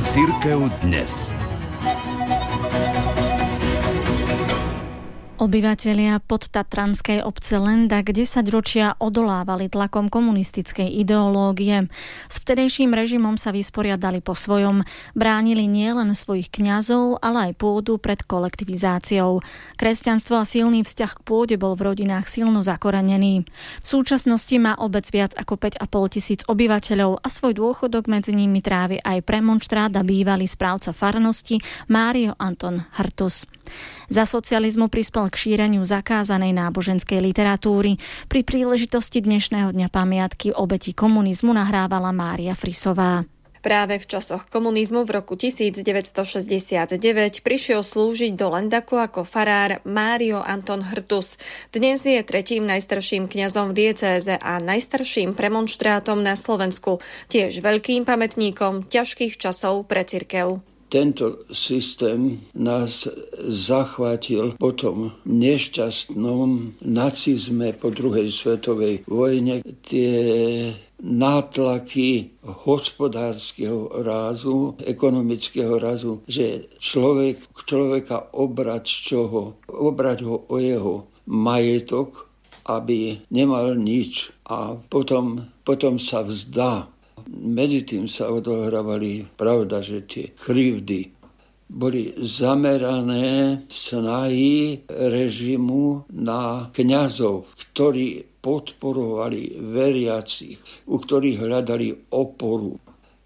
Cirkev dnes. Obyvatelia podtatranskej obce Lendak 10 ročia odolávali tlakom komunistickej ideológie. S vtedejším režimom sa vysporiadali po svojom. Bránili nielen svojich kňazov, ale aj pôdu pred kolektivizáciou. Kresťanstvo a silný vzťah k pôde bol v rodinách silno zakorenený. V súčasnosti má obec viac ako 5 500 obyvateľov a svoj dôchodok medzi nimi trávi aj premonštrát a bývalý správca farnosti Mário Anton Hrtus. Za socializmu prispel k šíreniu zakázanej náboženskej literatúry. Pri príležitosti dnešného dňa pamiatky obetí komunizmu nahrávala Mária Frisová. Práve v časoch komunizmu v roku 1969 prišiel slúžiť do Lendaku ako farár Mário Anton Hrtus. Dnes je tretím najstarším kňazom v diecéze a najstarším premonštrátom na Slovensku. Tiež veľkým pamätníkom ťažkých časov pre cirkev. Tento systém nás zachvátil po tom nešťastnom nacizme po druhej svetovej vojne. Tie nátlaky hospodárskeho rázu, ekonomického rázu, že človeka obrať z čoho? Obrať ho o jeho majetok, aby nemal nič a potom sa vzdá. Medzi tým sa odohrávali, pravda, že tie krivdy boli zamerané snahy režimu na kňazov, ktorí podporovali veriacich, u ktorých hľadali oporu.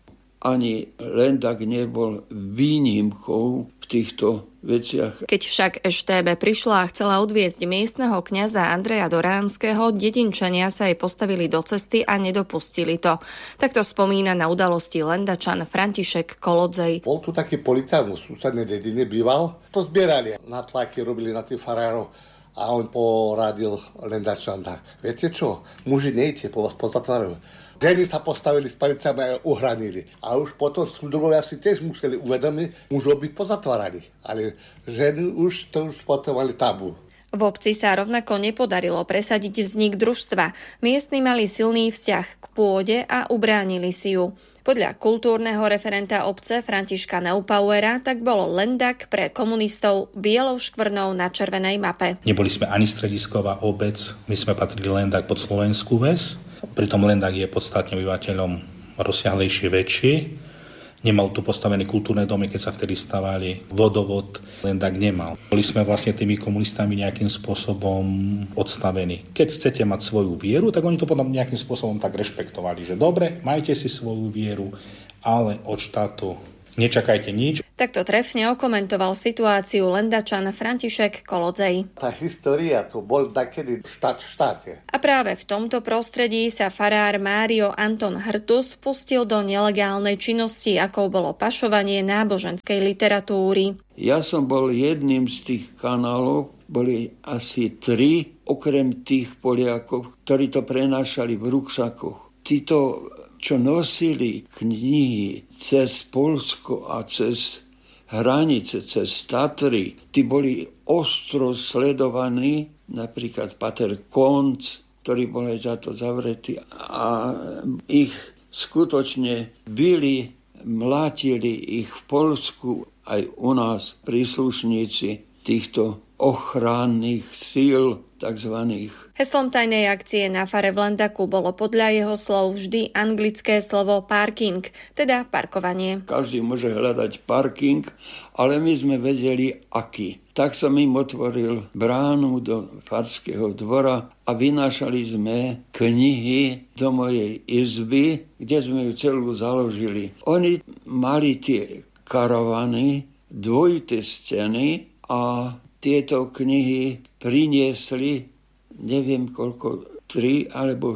Ani Lendak nebol výnimkou v týchto veciach. Keď však EŠTB prišla a chcela odviesť miestneho kňaza Andreja Doránskeho, dedinčania sa jej postavili do cesty a nedopustili to. Takto spomína na udalosti Lendačan František Kolodzej. Bol tu taký policajt v susednej dedine býval, to zbierali, natlaky robili na tých farárov a on poradil Lendačan tak. Viete čo, muži nejte, po vás pozatvárajú. Ženy sa postavili s palicami a uhranili. A už potom súdruhovia si tiež museli uvedomiť, mužov by pozatvárali. Ale ženy už potom mali tabu. V obci sa rovnako nepodarilo presadiť vznik družstva. Miestni mali silný vzťah k pôde a ubránili si ju. Podľa kultúrneho referenta obce Františka Neupauera tak bolo Lendak pre komunistov bielou škvrnou na červenej mape. Neboli sme ani stredisková obec, my sme patrili Lendak pod Slovenskú ves. Pritom Lendak je podstatne obyvateľom rozsiahlejšie, väčší. Nemal tu postavené kultúrne domy, keď sa vtedy stavali. Vodovod Lendak nemal. Boli sme vlastne tými komunistami nejakým spôsobom odstavení. Keď chcete mať svoju vieru, tak oni to potom nejakým spôsobom tak rešpektovali, že dobre, majte si svoju vieru, ale od štátu nečakajte nič. Takto trefne okomentoval situáciu Lendačan František Kolodzej. Tá história tu bol takedy štát v štáte. A práve v tomto prostredí sa farár Mário Anton Hrtus pustil do nelegálnej činnosti, akou bolo pašovanie náboženskej literatúry. Ja som bol jedným z tých kanálov, boli asi 3, okrem tých Poliakov, ktorí to prenášali v ruksakoch. Títo čo nosili knihy cez Poľsko a cez hranice, cez Tatry, tí boli ostro sledovaní, napríklad pater Konc, ktorý bol aj za to zavretý, a ich skutočne bili, mlátili ich v Poľsku, aj u nás príslušníci týchto ochranných síl, takzvaných. Heslom tajnej akcie na fare v Lendaku bolo podľa jeho slov vždy anglické slovo parking, teda parkovanie. Každý môže hľadať parking, ale my sme vedeli, aký. Tak som im otvoril bránu do farského dvora a vynášali sme knihy do mojej izby, kde sme ju celú založili. Oni mali tie karavany, dvojité steny a tieto knihy priniesli, neviem koľko, 3 alebo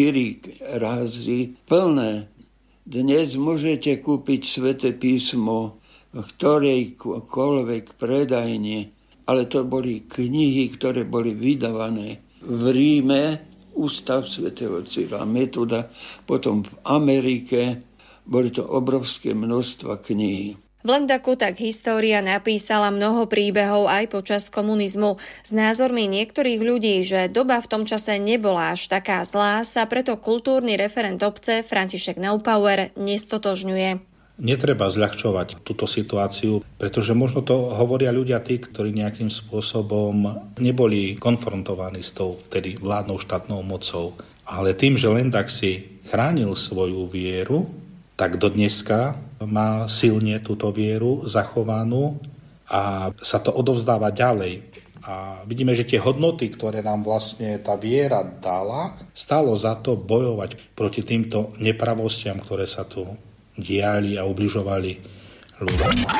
4 razy plné. Dnes môžete kúpiť Sväté písmo v ktorejkoľvek predajne, ale to boli knihy, ktoré boli vydávané v Ríme, Ústav svätého Cyrila Metoda, potom v Amerike, boli to obrovské množstva kníh. V Lendaku tak história napísala mnoho príbehov aj počas komunizmu. S názormi niektorých ľudí, že doba v tom čase nebola až taká zlá, sa preto kultúrny referent obce František Neupauer nestotožňuje. netreba zľahčovať túto situáciu, pretože možno to hovoria ľudia tí, ktorí nejakým spôsobom neboli konfrontovaní s tou vtedy vládnou štátnou mocou. Ale tým, že len tak si chránil svoju vieru, tak do dneska má silne túto vieru zachovanú a sa to odovzdáva ďalej. A vidíme, že tie hodnoty, ktoré nám vlastne tá viera dala, stálo za to bojovať proti týmto nepravostiam, ktoré sa tu diali a ubližovali ľuďom.